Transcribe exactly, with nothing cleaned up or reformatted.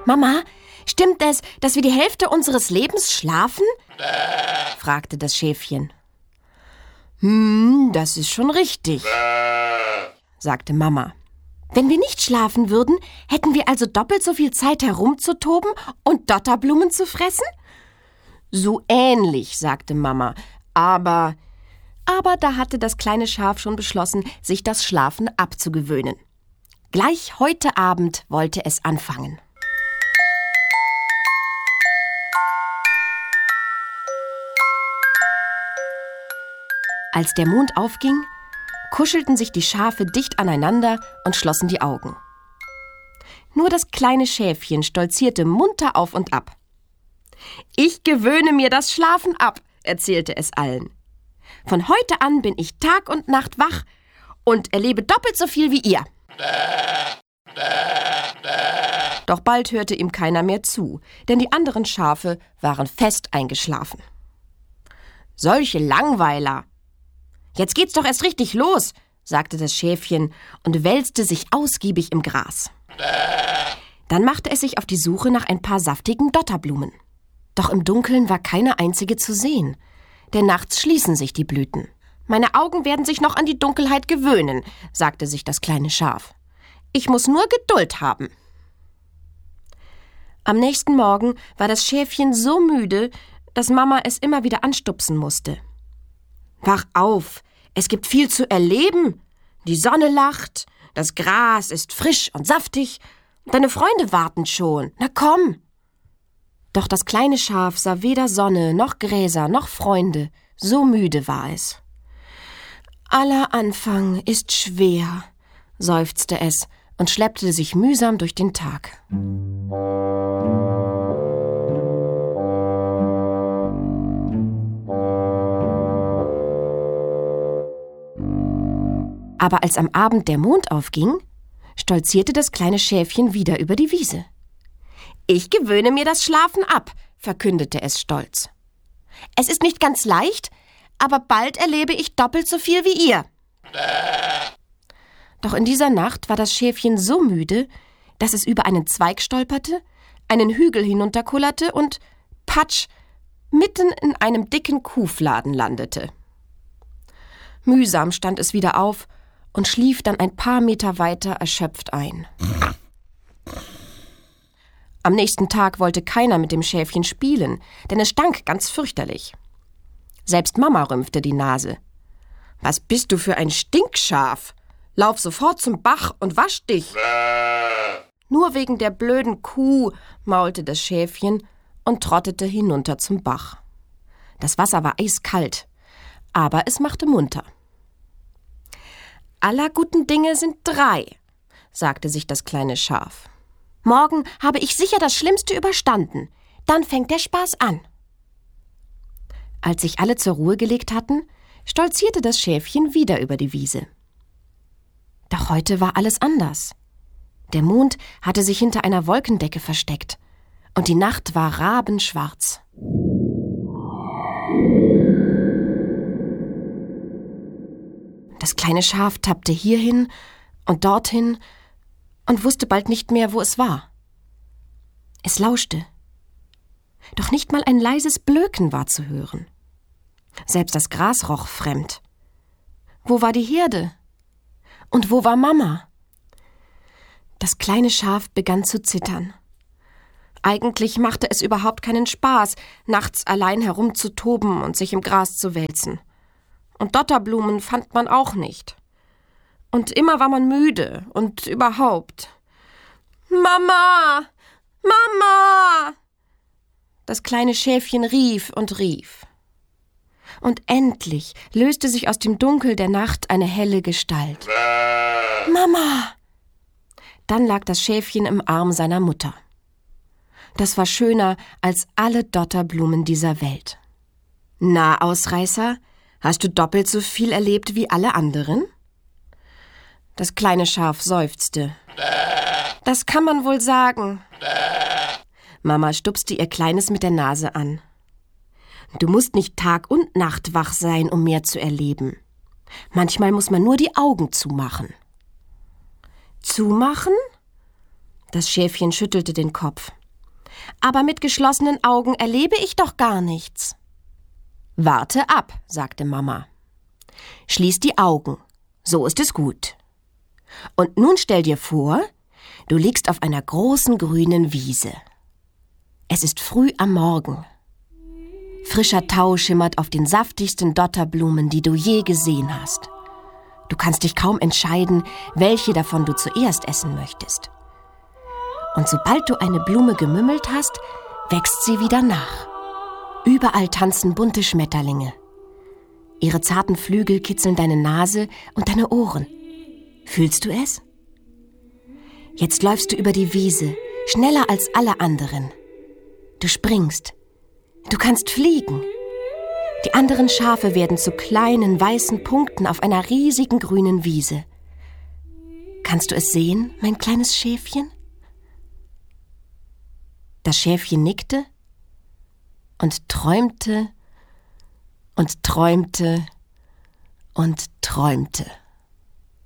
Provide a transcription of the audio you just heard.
Mama, stimmt es, dass wir die Hälfte unseres Lebens schlafen? fragte das Schäfchen. Hm, das ist schon richtig, sagte Mama. Wenn wir nicht schlafen würden, hätten wir also doppelt so viel Zeit herumzutoben und Dotterblumen zu fressen? So ähnlich, sagte Mama, aber... Aber da hatte das kleine Schaf schon beschlossen, sich das Schlafen abzugewöhnen. Gleich heute Abend wollte es anfangen. Als der Mond aufging, kuschelten sich die Schafe dicht aneinander und schlossen die Augen. Nur das kleine Schäfchen stolzierte munter auf und ab. »Ich gewöhne mir das Schlafen ab«, erzählte es allen. »Von heute an bin ich Tag und Nacht wach und erlebe doppelt so viel wie ihr.« Doch bald hörte ihm keiner mehr zu, denn die anderen Schafe waren fest eingeschlafen. »Solche Langweiler! Jetzt geht's doch erst richtig los«, sagte das Schäfchen und wälzte sich ausgiebig im Gras. Dann machte es sich auf die Suche nach ein paar saftigen Dotterblumen. Doch im Dunkeln war keine einzige zu sehen, denn nachts schließen sich die Blüten. »Meine Augen werden sich noch an die Dunkelheit gewöhnen«, sagte sich das kleine Schaf. »Ich muss nur Geduld haben.« Am nächsten Morgen war das Schäfchen so müde, dass Mama es immer wieder anstupsen musste. »Wach auf, es gibt viel zu erleben. Die Sonne lacht, das Gras ist frisch und saftig, deine Freunde warten schon. Na komm!« Doch das kleine Schaf sah weder Sonne, noch Gräser, noch Freunde. So müde war es. »Aller Anfang ist schwer«, seufzte es und schleppte sich mühsam durch den Tag. Aber als am Abend der Mond aufging, stolzierte das kleine Schäfchen wieder über die Wiese. »Ich gewöhne mir das Schlafen ab«, verkündete es stolz. »Es ist nicht ganz leicht, aber bald erlebe ich doppelt so viel wie ihr.« Doch in dieser Nacht war das Schäfchen so müde, dass es über einen Zweig stolperte, einen Hügel hinunterkullerte und, patsch, mitten in einem dicken Kuhfladen landete. Mühsam stand es wieder auf und schlief dann ein paar Meter weiter erschöpft ein. Am nächsten Tag wollte keiner mit dem Schäfchen spielen, denn es stank ganz fürchterlich. Selbst Mama rümpfte die Nase. »Was bist du für ein Stinkschaf? Lauf sofort zum Bach und wasch dich!« Nur wegen der blöden Kuh, maulte das Schäfchen und trottete hinunter zum Bach. Das Wasser war eiskalt, aber es machte munter. »Aller guten Dinge sind drei«, sagte sich das kleine Schaf. »Morgen habe ich sicher das Schlimmste überstanden. Dann fängt der Spaß an.« Als sich alle zur Ruhe gelegt hatten, stolzierte das Schäfchen wieder über die Wiese. Doch heute war alles anders. Der Mond hatte sich hinter einer Wolkendecke versteckt und die Nacht war rabenschwarz. Das kleine Schaf tappte hierhin und dorthin und wusste bald nicht mehr, wo es war. Es lauschte. Doch nicht mal ein leises Blöken war zu hören. Selbst das Gras roch fremd. Wo war die Herde? Und wo war Mama? Das kleine Schaf begann zu zittern. Eigentlich machte es überhaupt keinen Spaß, nachts allein herumzutoben und sich im Gras zu wälzen. Und Dotterblumen fand man auch nicht. Und immer war man müde und überhaupt. »Mama! Mama!« Das kleine Schäfchen rief und rief. Und endlich löste sich aus dem Dunkel der Nacht eine helle Gestalt. »Mama!« Dann lag das Schäfchen im Arm seiner Mutter. Das war schöner als alle Dotterblumen dieser Welt. »Na, Ausreißer, hast du doppelt so viel erlebt wie alle anderen?« Das kleine Schaf seufzte. »Das kann man wohl sagen.« Mama stupste ihr Kleines mit der Nase an. »Du musst nicht Tag und Nacht wach sein, um mehr zu erleben. Manchmal muss man nur die Augen zumachen.« »Zumachen?« Das Schäfchen schüttelte den Kopf. »Aber mit geschlossenen Augen erlebe ich doch gar nichts.« »Warte ab«, sagte Mama. »Schließ die Augen, so ist es gut. Und nun stell dir vor, du liegst auf einer großen grünen Wiese. Es ist früh am Morgen. Frischer Tau schimmert auf den saftigsten Dotterblumen, die du je gesehen hast. Du kannst dich kaum entscheiden, welche davon du zuerst essen möchtest. Und sobald du eine Blume gemümmelt hast, wächst sie wieder nach. Überall tanzen bunte Schmetterlinge. Ihre zarten Flügel kitzeln deine Nase und deine Ohren. Fühlst du es? Jetzt läufst du über die Wiese, schneller als alle anderen. Du springst. Du kannst fliegen. Die anderen Schafe werden zu kleinen weißen Punkten auf einer riesigen grünen Wiese. Kannst du es sehen, mein kleines Schäfchen? Das Schäfchen nickte und träumte und träumte und träumte.